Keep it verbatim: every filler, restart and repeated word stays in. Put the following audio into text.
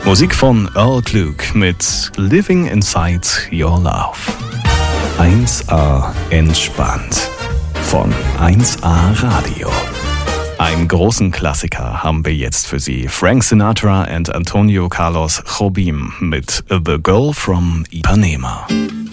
Musik von Earl Klug mit Living Inside Your Love. eins A entspannt von eins A Radio. Einen großen Klassiker haben wir jetzt für Sie. Frank Sinatra und Antonio Carlos Jobim mit The Girl from Ipanema.